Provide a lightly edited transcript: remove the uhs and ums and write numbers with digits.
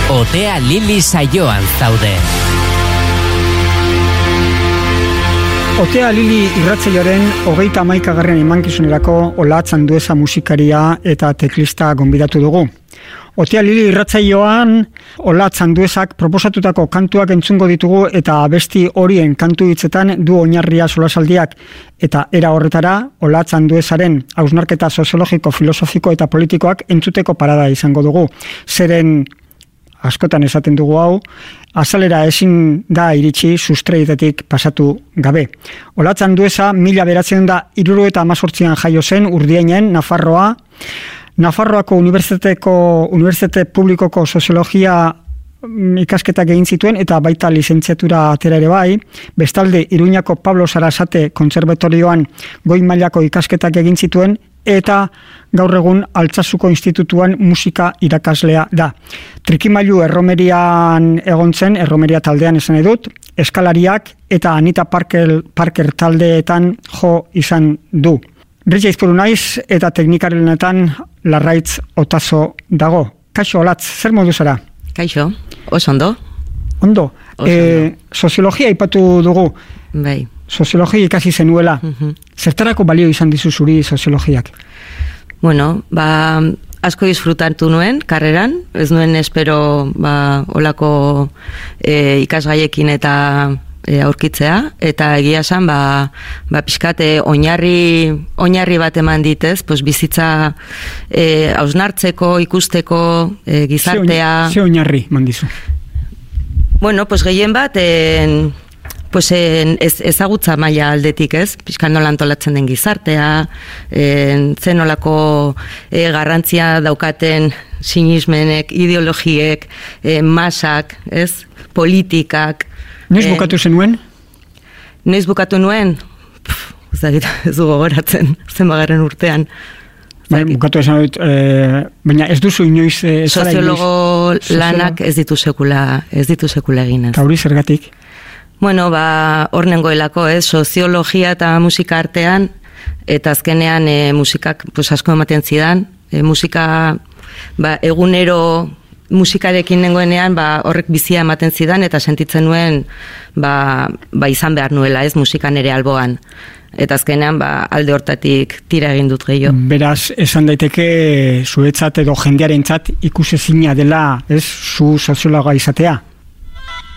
Otea Lili saioan zaude. Otea Lili irratsaioaren 31. emankizunerako Olatz Andueza musikaria eta teklista gonbidatu dugu. Otea Lili irratsaioan Olatz Anduezak proposatutako kantuak entzungo ditugu eta abesti horien kantu hitzetan du oinarria solasaldiak eta era horretara Olatz Anduezaren hausnarketa soziologiko, filosofiko eta politikoak entzuteko parada izango dugu. Zeren askotan esaten dugu hau, azalera ezin da iritsi sustreitetik pasatu gabe. Olatz Andueza 1978an jaio zen Urdiainen, Nafarroako Unibertsitate Publikoko Soziologia ikasketak egin zituen eta baita lizentziatura atera ere bai. Bestalde, Iruñako Pablo Sarasate Kontserbatorioan goi mailako ikasketak egin zituen eta gaur egun Altsasuko Institutuan musika irakaslea da. Trikimailu erromerian egon zen, erromeria taldean esan edut, eskalariak eta Anita Parker taldeetan jo izan du. Ritxe izpuru naiz eta teknikarilenetan Larraitz Otazo dago. Kaixo, Olatz, zer modu zara? Kaixo, oso ondo. Ondo. Soziologia aipatu dugu. Bai. Soziologia ikasi zenuela. Zertarako balio izan dizu zuri soziologiak? Bueno, asko disfrutatu nuen karreran, ez nuen espero olako ikasgaiekin eta aurkitzea, eta egia esan pixkate oinarri bat eman ditez, bizitza hausnartzeko, ikusteko, gizartea. Ze oinarri mandizu? Bueno, gehien bat ezagutza maila aldetik, ez? Pixkan nola antolatzen den gizartea, zen nolako garrantzia daukaten sinismenek, ideologiek, masak, ez? Politikak. Noiz bukatu zenuen? Noiz bukatu nuen? Ez du gogoratzen, zenbagarren urtean. Bukatu esan dut, baina ez duzu inoiz... Soziologo lanak ez ditu sekula egin. Eta hori zergatik? Bueno, hor nengoelako, soziologia eta musika artean, eta azkenean musikak asko ematen zidan. Musika, egunero musikarekin nengoenean, horrek bizia ematen zidan, eta sentitzen nuen, izan behar nuela, musikan ere alboan. Eta azkenean, alde hortatik tira egin dut gehiago. Beraz, esan daiteke zuretzat edo jendearentzat ikusezina dela, zu soziologa izatea?